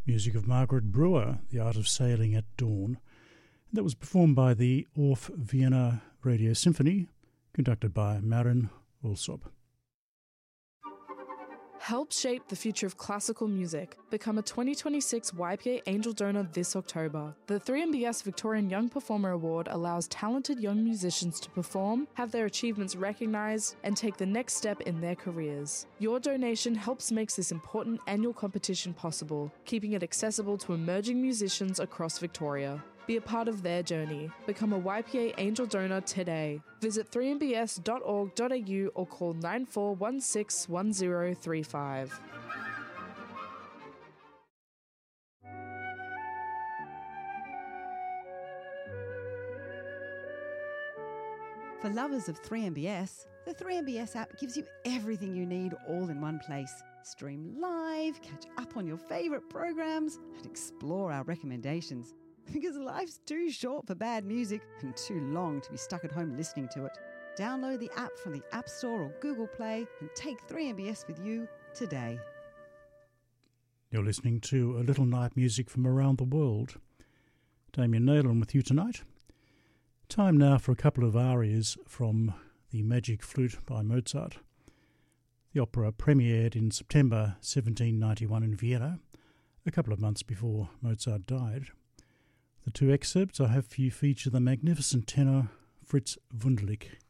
Music of Margaret Brewer, The Art of Sailing at Dawn. That was performed by the Orff Vienna Radio Symphony, conducted by Marin Alsop. Help shape the future of classical music. Become a 2026 YPA Angel Donor this October. The 3MBS Victorian Young Performer Award allows talented young musicians to perform, have their achievements recognised, and take the next step in their careers. Your donation helps make this important annual competition possible, keeping it accessible to emerging musicians across Victoria. Be a part of their journey. Become a YPA Angel Donor today. Visit 3mbs.org.au or call 94161035. For lovers of 3MBS, the 3MBS app gives you everything you need all in one place. Stream live, catch up on your favourite programs, and explore our recommendations. Because life's too short for bad music and too long to be stuck at home listening to it. Download the app from the App Store or Google Play and take 3MBS with you today. You're listening to A Little Night Music from Around the World. Damien Nealon with you tonight. Time now for a couple of arias from The Magic Flute by Mozart. The opera premiered in September 1791 in Vienna, a couple of months before Mozart died. The two excerpts I have for you feature the magnificent tenor Fritz Wunderlich.